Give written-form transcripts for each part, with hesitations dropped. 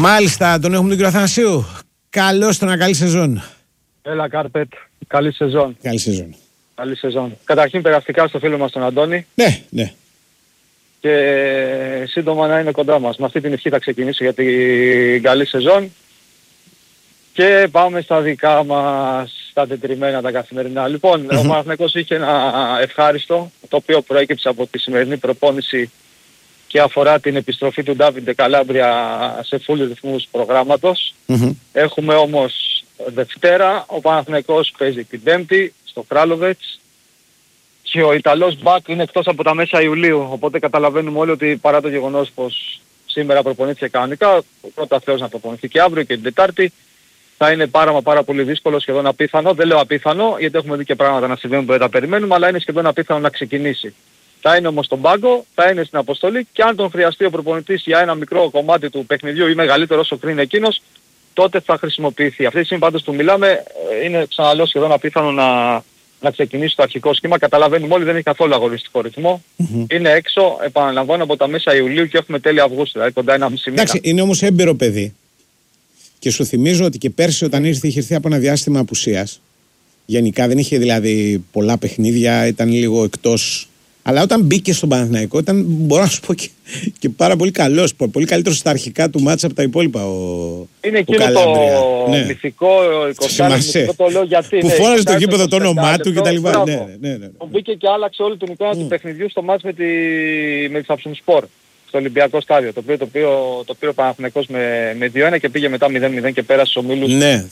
Μάλιστα, τον έχουμε τον κύριο Αθανασίου. Καλώς τον, καλή σεζόν. Έλα Κάρπετ, καλή σεζόν. Καλή σεζόν. Καλή σεζόν. Καταρχήν περαστικά στο φίλο μας τον Αντώνη. Ναι, ναι. Και σύντομα να είναι κοντά μας. Με αυτή την ευχή θα ξεκινήσω για την καλή σεζόν. Και πάμε στα δικά μας, τα τετριμμένα, τα καθημερινά. Λοιπόν, ο Παναθηναϊκός είχε ένα ευχάριστο, το οποίο προέκυψε από τη σημερινή προπόνηση και αφορά την επιστροφή του Ντάβιντε Καλάμπρια σε full ρυθμούς προγράμματος. Έχουμε όμως Δευτέρα, ο Παναθηναϊκός παίζει την Πέμπτη στο Κράλοβετς και ο Ιταλός Μπακ είναι εκτός από τα μέσα Ιουλίου, οπότε καταλαβαίνουμε όλοι ότι παρά το γεγονός πως σήμερα προπονήθηκε κανονικά, πρώτα Θεός να προπονηθεί και αύριο και την Τετάρτη, θα είναι πάρα πολύ δύσκολο, σχεδόν απίθανο. Δεν λέω απίθανο, γιατί έχουμε δει και πράγματα να συμβαίνουν που δεν τα περιμένουμε, αλλά είναι σχεδόν απίθανο να ξεκινήσει. Θα είναι όμως στον πάγκο, θα είναι στην αποστολή και αν τον χρειαστεί ο προπονητής για ένα μικρό κομμάτι του παιχνιδιού ή μεγαλύτερο όσο κρίνει εκείνος, τότε θα χρησιμοποιηθεί. Αυτή τη στιγμή πάντως που μιλάμε είναι, ξαναλέω, σχεδόν απίθανο να ξεκινήσει το αρχικό σχήμα. Καταλαβαίνουμε όλοι, δεν έχει καθόλου αγωνιστικό ρυθμό. Είναι έξω, επαναλαμβάνω, από τα μέσα Ιουλίου και έχουμε τέλη Αυγούστου, δηλαδή κοντά 1,5 μήνα. Εντάξει, είναι όμως έμπειρο παιδί. Και σου θυμίζω ότι και πέρσι όταν ήρθε είχε έρθει από ένα διάστημα απουσίας. Γενικά δεν είχε δηλαδή πολλά παιχνίδια, ήταν λίγο εκτός. Αλλά όταν μπήκε στον Παναθηναϊκό ήταν, μπορώ να σου πω, και πάρα πολύ καλός. Πολύ καλύτερος στα αρχικά του μάτσα από τα υπόλοιπα. Είναι εκείνο το μυθικό 20 μυθικό, το λέω γιατί. Που φόρασε στο γήπεδο το όνομά του κτλ. Ναι. Μπήκε και άλλαξε όλη την εικόνα του παιχνιδιού στο μάτς με τη Σαψουνσπορ. Στο Ολυμπιακό στάδιο, το οποίο πήρε ο Παναθηναϊκός με 2-1 και πήγε μετά 0-0 και πέρασε στους ομίλους. Ναι,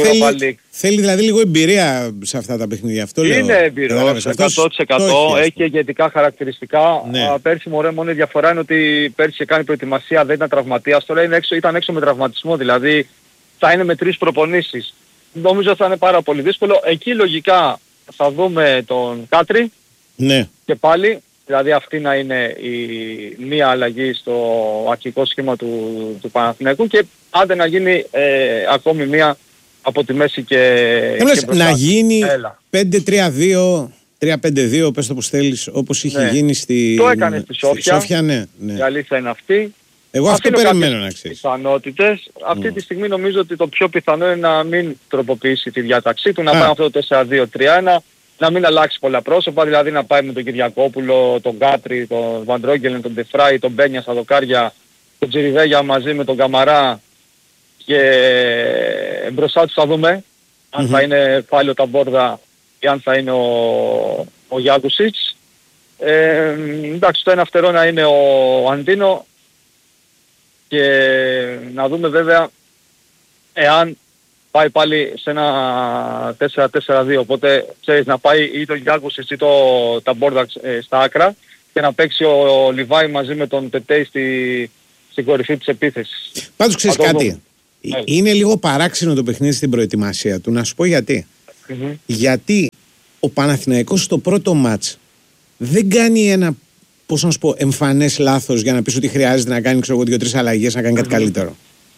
θέλει δηλαδή λίγο εμπειρία σε αυτά τα παιχνίδια. Αυτό λέω. Είναι εμπειρός, 100%. Έχει ηγετικά χαρακτηριστικά. Ναι. Πέρσι μόνο η διαφορά είναι ότι πέρσι είχε κάνει προετοιμασία, δεν ήταν τραυματίας. Τώρα ήταν έξω με τραυματισμό, δηλαδή θα είναι με 3 προπονήσεις. Νομίζω θα είναι πάρα πολύ δύσκολο. Εκεί λογικά θα δούμε τον Κάτρι. Ναι. Και πάλι. Δηλαδή αυτή να είναι η μία αλλαγή στο αρχικό σχήμα του Παναθηναϊκού και άντε να γίνει ακόμη μία από τη μέση και μπροστά. Να γίνει 5-3-2, 3-5-2, πες το πως θέλεις, όπως είχε γίνει στη... Το έκανε στη Σόφια, ναι. Η αλήθεια είναι αυτή. Εγώ αυτό περιμένω να ξέρεις. Πιθανότητες. Αυτή τη στιγμή νομίζω ότι το πιο πιθανό είναι να μην τροποποιήσει τη διάταξή του, να πάει αυτό το 4-2-3-1. Να μην αλλάξει πολλά πρόσωπα, δηλαδή να πάει με τον Κυριακόπουλο, τον Κάτρι, τον Βαντρόγγελεν, τον Ντεφράι, τον Μπένια στα δοκάρια, τον Τζιριβέγια μαζί με τον Καμαρά και μπροστά τους θα δούμε αν θα είναι πάλι ο Ταμπόρδα ή αν θα είναι ο Γιάκουσιτς. Εντάξει, το ένα φτερό να είναι ο Αντίνο και να δούμε βέβαια εάν πάει πάλι σε ένα 4-4-2, οπότε ξέρεις να πάει ή το Γιάκουσιτς ή το Ταμπόρδα στα άκρα και να παίξει ο Λιβάη μαζί με τον Τετέι στην κορυφή της επίθεσης. Πάντως ξέρεις κάτι, είναι λίγο παράξενο το παιχνίδι στην προετοιμασία του, να σου πω γιατί. Γιατί ο Παναθηναϊκός στο πρώτο μάτς δεν κάνει ένα, πώς να σου πω, εμφανές λάθος για να πεις ότι χρειάζεται να κάνει 2-3 αλλαγές, να κάνει κάτι καλύτερο.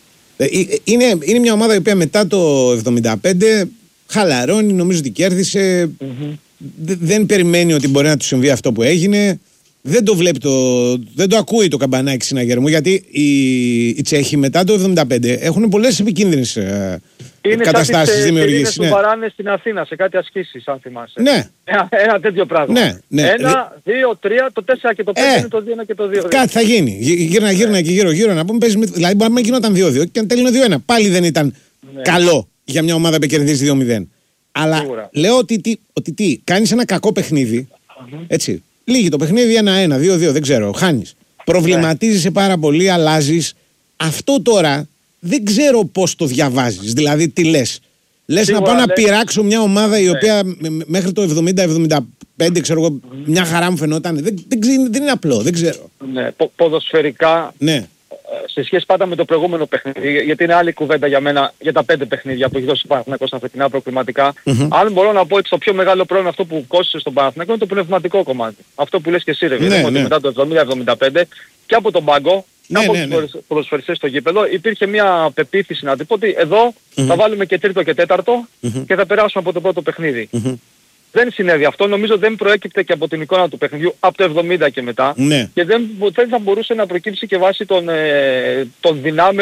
Είναι μια ομάδα η οποία μετά το 75 χαλαρώνει, νομίζω ότι κέρδισε, δεν περιμένει ότι μπορεί να του συμβεί αυτό που έγινε, δεν το βλέπει, δεν το ακούει το καμπανάκι συναγερμού, γιατί οι Τσέχοι μετά το 75 έχουν πολλές επικίνδυνες καταστάσεις δημιουργήσεις. Είναι βαράνε στην Αθήνα σε κάτι ασκήσεις, αν θυμάσαι. Ναι. Ένα τέτοιο πράγμα. Ναι. 1, 2, 3, το 4 και το 5 είναι το 2 και το 2. Κάτι θα γίνει. Γύρνα και γύρω να πούμε. Δηλαδή μπορεί να γινόταν 2-2 και αν τέλεινε 2-1. Πάλι δεν ήταν καλό για μια ομάδα που κερδίζει 2-0. Αλλά σίγουρα λέω ότι κάνεις ένα κακό παιχνίδι. Έτσι. Λύγει το παιχνίδι 1-1, 2-2, δεν ξέρω. Χάνεις. Προβληματίζεσαι πάρα πολύ, αλλάζεις. Αυτό τώρα δεν ξέρω πώς το διαβάζεις. Δηλαδή τι λες. Λες να πάω να πειράξω μια ομάδα η οποία μέχρι το 70-75 ξέρω εγώ μια χαρά μου φαινόταν. Δεν είναι απλό, δεν ξέρω. Ναι, ποδοσφαιρικά σε σχέση πάντα με το προηγούμενο παιχνίδι, γιατί είναι άλλη κουβέντα για μένα για τα 5 παιχνίδια που έχει δώσει ο Παναθηναϊκός στα φετινά προκριματικά. Αν μπορώ να πω ότι το πιο μεγάλο πρόβλημα αυτό που κόστησε στον Παναθηναϊκό είναι το πνευματικό κομμάτι. Αυτό που λες και εσύ ρε ότι μετά το 70-75 και από τον πάγκο από τους ποδοσφαιριστές στο γήπεδο υπήρχε μια πεποίθηση να την πω ότι εδώ θα βάλουμε και τρίτο και τέταρτο και θα περάσουμε από το πρώτο παιχνίδι. Δεν συνέβη αυτό, νομίζω δεν προέκυπτε και από την εικόνα του παιχνιδιού από το 70 και μετά και δεν θα μπορούσε να προκύψει και βάσει των δυνάμεων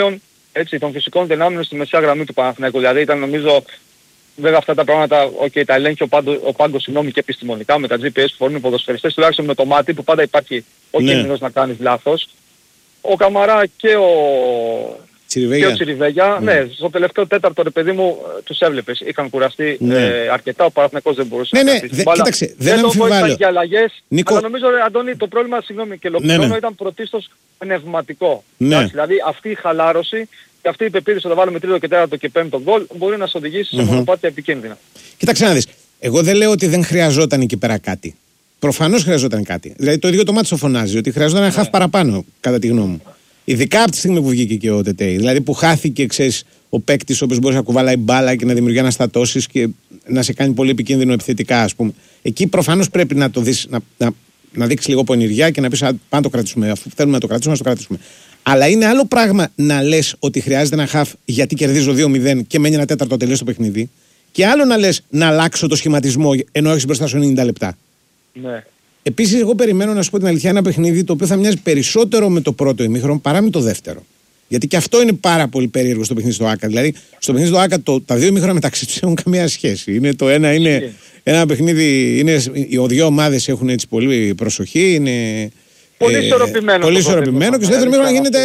έτσι, των φυσικών δυνάμεων στη μεσαία γραμμή του Παναθηναϊκού. Δηλαδή ήταν νομίζω, βέβαια αυτά τα πράγματα, τα ελέγχει ο πάγκος και επιστημονικά με τα GPS που φορούν οι ποδοσφαιριστές, τουλάχιστον με το μάτι που πάντα υπάρχει ο κίνδυνος να κάνεις λάθος. Ο Καμαρά και ο Τσιριβέγια, ναι, στο τελευταίο τέταρτο ρε παιδί μου τους έβλεπες. Είχαν κουραστεί αρκετά, ο Παναθηναϊκός δεν μπορούσε να κρατήσει την μπάλα. Κοίταξε, δεν αμφιβάλλω. Για αλλαγές, αλλά νομίζω ρε Αντώνη το πρόβλημα, συγγνώμη και ολοκληρώνω, ήταν πρωτίστως πνευματικό. Δηλαδή αυτή η χαλάρωση και αυτή η πεποίθηση όταν βάλουμε τρίτο και τέταρτο και πέμπτο γκολ μπορεί να σε οδηγήσει σε μονοπάτια επικίνδυνα. Κοίταξε να δεις, εγώ δεν λέω ότι δεν χρειαζόταν εκεί πέρα κάτι. Προφανώς χρειαζόταν κάτι. Δηλαδή το ίδιο το μάτι φωνάζει ότι χρειαζόταν ένα χαφ παραπάνω, κατά τη γνώμη μου. Ειδικά από τη στιγμή που βγήκε και ο Τετέι. Δηλαδή που χάθηκε, ξέρεις, ο παίκτης ο οποίος μπορεί να κουβαλάει μπάλα και να δημιουργεί αναστατώσεις και να σε κάνει πολύ επικίνδυνο επιθετικά, ας πούμε. Εκεί προφανώς πρέπει να το δεις, να δείξεις λίγο πονηριά και να πεις πάμε να το κρατήσουμε. Αφού θέλουμε να το κρατήσουμε, να το κρατήσουμε. Αλλά είναι άλλο πράγμα να λες ότι χρειάζεται ένα χαφ γιατί κερδίζω 2-0 και μένει ένα τέταρτο τελείως το παιχνίδι. Και άλλο να λες να αλλάξω το σχηματισμό ενώ έχεις μπροστά σου 90 λεπτά. Ναι. Επίσης, εγώ περιμένω να σου πω την αλήθεια ένα παιχνίδι το οποίο θα μοιάζει περισσότερο με το πρώτο ημίχρονο παρά με το δεύτερο. Γιατί και αυτό είναι πάρα πολύ περίεργο στο παιχνίδι στο ΆΚΑ. Δηλαδή, στο παιχνίδι στο ΆΚΑ τα δύο ημίχρονα μεταξύ τους έχουν καμία σχέση. Είναι το ένα είναι ένα παιχνίδι, οι δύο ομάδες έχουν έτσι πολύ προσοχή. Είναι πολύ ισορροπημένο. Πολύ ισορροπημένο και στο δεύτερο ημίχρονο γίνεται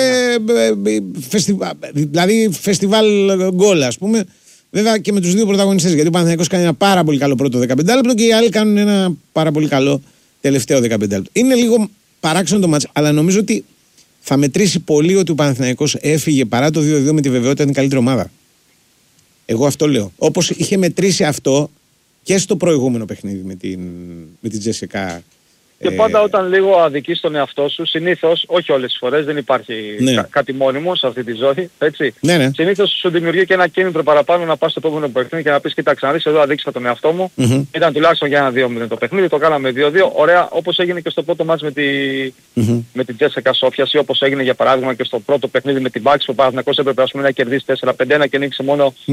δηλαδή φεστιβάλ γκολ, ας πούμε. Βέβαια και με τους δύο πρωταγωνιστές. Γιατί ο Παναθηναϊκός κάνει ένα πάρα πολύ καλό πρώτο 15 λεπτό και οι άλλοι κάνουν ένα πάρα πολύ καλό τελευταίο 15 λεπτό. Είναι λίγο παράξενο το μάτς, αλλά νομίζω ότι θα μετρήσει πολύ ότι ο Παναθηναϊκός έφυγε παρά το 2-2 με τη βεβαιότητα ότι είναι καλύτερη ομάδα. Εγώ αυτό λέω. Όπως είχε μετρήσει αυτό και στο προηγούμενο παιχνίδι με την Τζέσικα. Και πάντα όταν λίγο αδικείς τον εαυτό σου, συνήθως, όχι όλες τις φορές, δεν υπάρχει κάτι μόνιμο σε αυτή τη ζωή, έτσι. Ναι. Συνήθως σου δημιουργεί και ένα κίνητρο παραπάνω να πας στο επόμενο παιχνίδι και να πεις κοίταξε να δεις, εδώ αδείξα τον εαυτό μου. Ήταν τουλάχιστον για ένα 2-0 το παιχνίδι, το κάναμε 2-2. Ωραία, όπως έγινε και στο πρώτο μάτς με την Τζέσικα Σόφιας ή όπως έγινε για παράδειγμα και στο πρώτο παιχνίδι με την Μπάξη που ο Παναθηναϊκός έπρεπε να κερδίσει 4-5-1 και νίκησε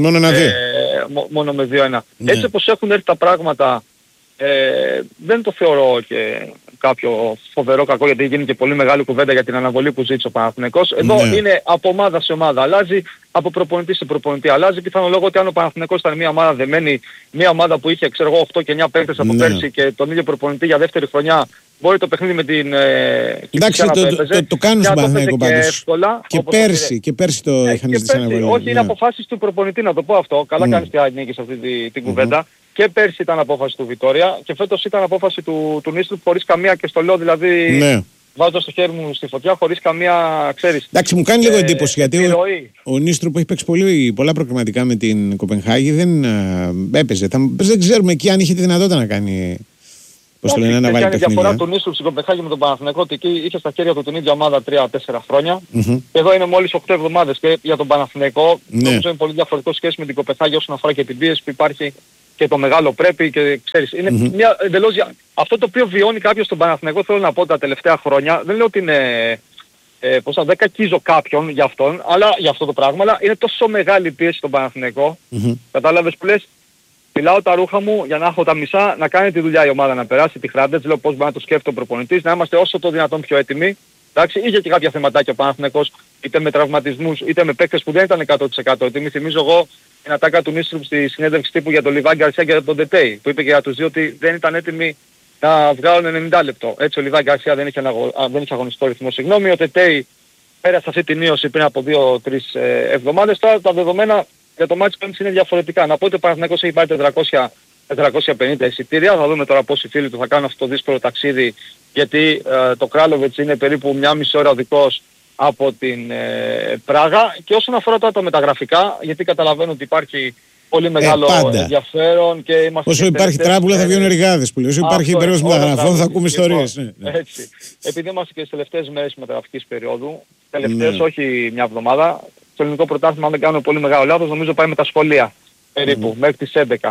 μόνο με 2-1. Έτσι όπως έχουν έρθει τα πράγματα, δεν το θεωρώ και κάποιο φοβερό κακό γιατί γίνει και πολύ μεγάλη κουβέντα για την αναβολή που ζήτησε ο Παναθηναϊκός. Εδώ είναι από ομάδα σε ομάδα, αλλάζει, από προπονητή σε προπονητή αλλάζει. Πιθανό λόγο ότι αν ο Παναθηναϊκός ήταν μια ομάδα δεμένη, μια ομάδα που είχε 8 και 9 παίκτες από πέρσι και τον ίδιο προπονητή για δεύτερη χρονιά, μπορεί το παιχνίδι με την εντάξει, το κάνουν στον Παναθηναϊκό πάντως. Και πέρσι το είχαν ζητήσει αναβολή. Όχι, είναι αποφάσεις του προπονητή, να το πω αυτό. Καλά κάνεις και ανήκεις σε αυτή την κουβέντα. Και πέρσι ήταν απόφαση του Βιτόρια και φέτος ήταν απόφαση του Νίστρου χωρίς καμία, και στο λέω δηλαδή βάζοντας το χέρι μου στη φωτιά, χωρίς καμία, ξέρεις. Εντάξει, μου κάνει λίγο εντύπωση γιατί ο Νίστρου που έχει παίξει πολλά προκριματικά με την Κοπενχάγη δεν έπαιζε. Δεν ξέρουμε εκεί αν είχε τη δυνατότητα να κάνει. Πώς το λένε, να βάλει παιχνίδια. Η διαφορά του Νίστρου στην Κοπενχάγη με τον Παναθηναϊκό ότι εκεί είχε στα χέρια του την ίδια ομάδα 3-4 χρόνια. Εδώ είναι μόλις 8 εβδομάδες και για τον Παναθηναϊκό νομίζω είναι πολύ διαφορετικό σχέση με την Κοπενχάγη όσον αφορά και την πίεση που υπάρχει και το μεγάλο πρέπει και ξέρεις. Είναι μια εντελώς αυτό το οποίο βιώνει κάποιος στον Παναθηναϊκό, θέλω να πω τα τελευταία χρόνια, δεν λέω ότι είναι δεν κακίζω κάποιον για αυτόν, αλλά για αυτό το πράγμα, αλλά είναι τόσο μεγάλη πίεση στον Παναθηναϊκό. Κατάλαβες που λες, πιλάω τα ρούχα μου για να έχω τα μισά, να κάνει τη δουλειά η ομάδα, να περάσει τη χράντα, δεν λέω πώς μπορεί να το σκέφτεται ο προπονητής, να είμαστε όσο το δυνατόν πιο έτοιμοι. Εντάξει, είχε και κάποια θεματάκια ο Παναθηναϊκός, είτε με τραυματισμούς, είτε με παίκτες που δεν ήταν 100% έτοιμοι. Θυμίζω εγώ την ατάκα του Νίστρου στη συνέντευξη τύπου για τον Λιβάη Γκαρσία και για τον Τετέι, που είπε και για τους δύο ότι δεν ήταν έτοιμοι να βγάλουν 90 λεπτό. Έτσι ο Λιβάη Γκαρσία δεν είχε αγωνιστικό ρυθμό, συγγνώμη. Ο Τετέι πέρασε αυτή την ίωση πριν από 2-3 εβδομάδες. Τώρα τα δεδομένα για το μάτι πέμπτης είναι διαφορετικά. Να πω ότι ο Παναθηναϊκός έχει πάρει 450 εισιτήρια. Θα δούμε τώρα πόσοι φίλοι του θα κάνουν αυτό το δύσκολο ταξίδι, γιατί το Κράλοβετς είναι περίπου 1,5 ώρα οδικός από την Πράγα. Και όσον αφορά τώρα τα μεταγραφικά, γιατί καταλαβαίνω ότι υπάρχει πολύ μεγάλο ενδιαφέρον και είμαστε... Όσο υπάρχει τράπουλα θα βγαίνουν εργάδες που λέει. Όσο υπάρχει περίοδος μεταγραφών θα ακούμε ιστορίες. Έτσι. Επειδή είμαστε και στις τελευταίες μέρες μεταγραφικής περίοδου, τελευταίες όχι μια εβδομάδα, στο ελληνικό πρωτάθλημα, αν δεν κάνω πολύ μεγάλο λάθος, νομίζω πάει με τα σχολεία περίπου, μέχρι τις 11.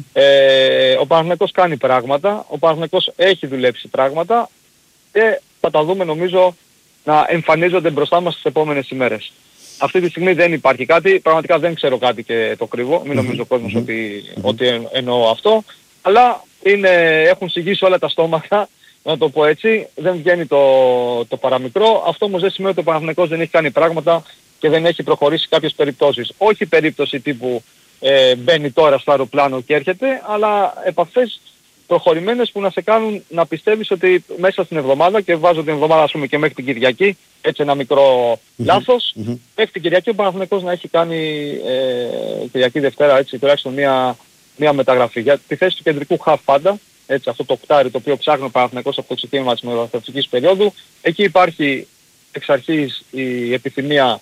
Ο Παναθηναϊκός κάνει πράγματα, ο Παναθηναϊκός έχει δουλέψει πράγματα και θα τα δούμε νομίζω να εμφανίζονται μπροστά μας τις επόμενες ημέρες. Αυτή τη στιγμή δεν υπάρχει κάτι, πραγματικά δεν ξέρω κάτι και το κρύβω, μην νομίζει ο κόσμος ότι εννοώ αυτό, αλλά έχουν συγγύσει όλα τα στόματα, να το πω έτσι, δεν βγαίνει το παραμικρό. Αυτό όμως δεν σημαίνει ότι ο Παναθηναϊκός δεν έχει κάνει πράγματα και δεν έχει προχωρήσει κάποιες περιπτώσεις. Όχι περίπτωση τύπου μπαίνει τώρα στο αεροπλάνο και έρχεται, αλλά επαφές προχωρημένες που να σε κάνουν να πιστεύεις ότι μέσα στην εβδομάδα, και βάζω την εβδομάδα ας πούμε και μέχρι την Κυριακή, έτσι ένα μικρό λάθος, μέχρι την Κυριακή ο Παναθηναϊκός να έχει κάνει Κυριακή Δευτέρα έτσι τουλάχιστον μια μεταγραφή. Για τη θέση του κεντρικού χαφ πάντα, έτσι αυτό το οκτάρι το οποίο ψάχνει ο Παναθηναϊκός από το ξεκίνημα της μεταγραφικής περίοδου, εκεί υπάρχει εξ αρχής η επιθυμία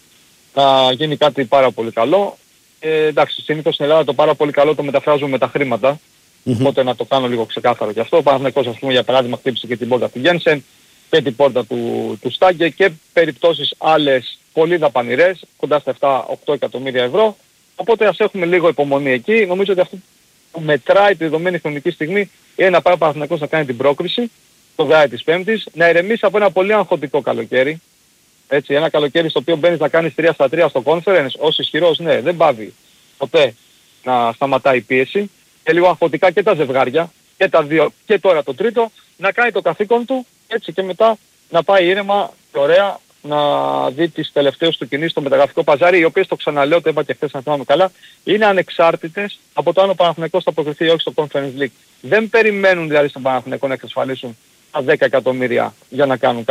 να γίνει κάτι πάρα πολύ καλό. Εντάξει, συνήθως στην Ελλάδα το πάρα πολύ καλό το μεταφράζουμε με τα χρήματα. Οπότε να το κάνω λίγο ξεκάθαρο και αυτό. Ο Παναθηναϊκός ας πούμε για παράδειγμα χτύπησε και την πόρτα του Γένσεν και την πόρτα του Στάγκε και περιπτώσεις άλλες πολύ δαπανηρές, κοντά στα 7-8 εκατομμύρια ευρώ. Οπότε ας έχουμε λίγο υπομονή εκεί. Νομίζω ότι αυτό που μετράει τη δεδομένη χρονική στιγμή είναι να πάει ο Παναθηναϊκός να κάνει την πρόκριση το βράδυ της Πέμπτης, να ηρεμήσει από ένα πολύ αγχωτικό καλοκαίρι. Έτσι, ένα καλοκαίρι στο οποίο μπαίνεις να κάνεις 3-3 στο conference, ως ισχυρός, ναι, δεν πάβει ποτέ να σταματάει η πίεση. Και λίγο αγχωτικά και τα ζευγάρια, και τα δύο, και τώρα το τρίτο, να κάνει το καθήκον του, έτσι και μετά να πάει ήρεμα και ωραία να δει τις τελευταίες του κινήσεις στο μεταγραφικό παζάρι, οι οποίες, το ξαναλέω, το είπα και χθες να θυμάμαι καλά, είναι ανεξάρτητες από το αν ο Παναθηναϊκός θα προκριθεί ή όχι στο Conference League. Δεν περιμένουν δηλαδή στον Παναθηναϊκό να εξασφαλίσουν τα 10 εκατομμύρια για να κάνουν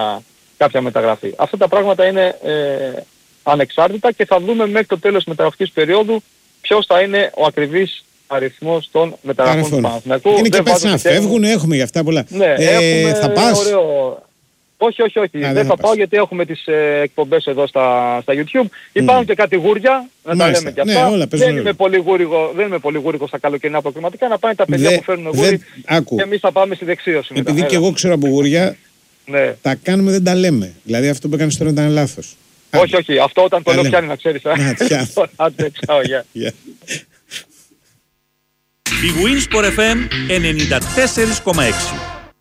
κάποια μεταγραφή. Αυτά τα πράγματα είναι ανεξάρτητα και θα δούμε μέχρι το τέλος της μεταγραφικής περίοδου ποιος θα είναι ο ακριβής αριθμός των μεταγραφών του Παναθηναϊκού. Είναι και πας να φεύγουν, έχουμε για αυτά πολλά. Ναι, θα πας? Ωραίο. Όχι. Δεν θα πάω γιατί έχουμε τις εκπομπές εδώ στα YouTube. Υπάρχουν και κατηγούρια, να τα λέμε και αυτά. Ναι, δεν είμαι πολύ γούρικος στα καλοκαιρινά προκριματικά. Να πάνε τα παιδιά που φέρνουν γούρι και εμείς θα πάμε στη δεξίωση. Επειδή και εγώ ξέρω από γούρια, τα κάνουμε, δεν τα λέμε. Δηλαδή αυτό που έκανες τώρα ήταν λάθος. Όχι. Αυτό όταν το λέω πιάνει να ξέρεις. Άντε, τσάω, Η Winsport FM 94,6.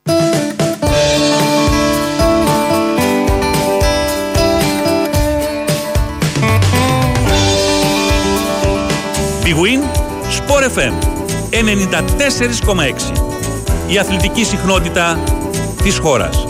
Big Win Sport FM 94,6. Η αθλητική συχνότητα της χώρας.